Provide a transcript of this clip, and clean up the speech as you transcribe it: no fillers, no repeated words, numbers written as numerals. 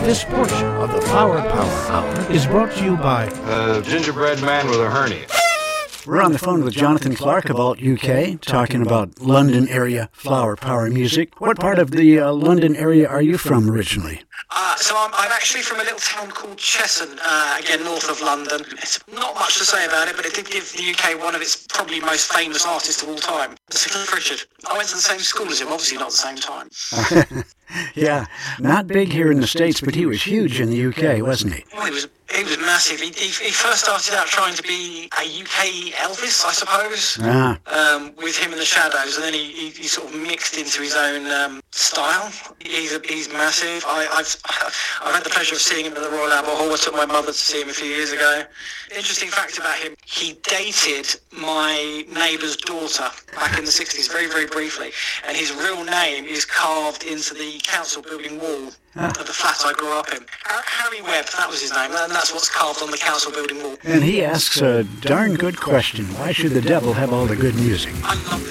This portion of the Flower Power Hour is brought to you by Gingerbread Man with a hernia. We're on the phone with Jonathan Clark of Alt UK, talking about London area flower power music. What part of the London area are you from originally? So I'm actually from a little town called Cheshunt, again, north of London. It's not much to say about it, but it did give the UK one of its probably most famous artists of all time, Sir Cliff Richard. I went to the same school as him, obviously not at the same time. Yeah, not big here in the States, but he was huge in the UK, wasn't he? Well, he was massive. He first started out trying to be a UK Elvis, I suppose, with him and the Shadows, and then he sort of mixed into his own style. He's massive. I've had the pleasure of seeing him at the Royal Albert Hall. I took my mother to see him a few years ago. Interesting fact about him, he dated my neighbour's daughter back in the 60s, very, very briefly, and his real name is carved into the council building wall of the flat I grew up in. Harry Webb, that was his name, and that's what's carved on the council building wall. And he asks a darn good question. Why should the devil have all the good music? I love